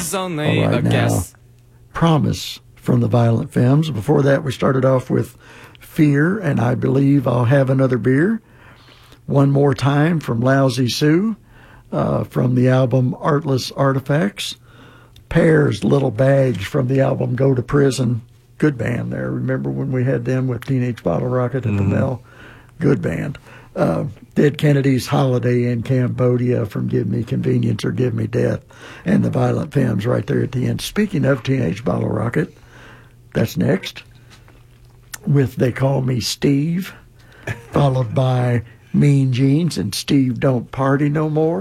was only All right, a now, guess. Promise from the Violent Femmes. Before that, we started off with Fear and I Believe I'll Have Another Beer. One More Time from Lousy Sue, from the album Artless Artifacts. Pear's Little Badge from the album Go to Prison. Good band there. Remember when we had them with Teenage Bottle Rocket at the Mill? Good band. Dead Kennedy's Holiday in Cambodia from Give Me Convenience or Give Me Death. And the Violent Femmes right there at the end. Speaking of Teenage Bottle Rocket, that's next. With They Call Me Steve, followed by Mean Jeans and Steve Don't Party No More.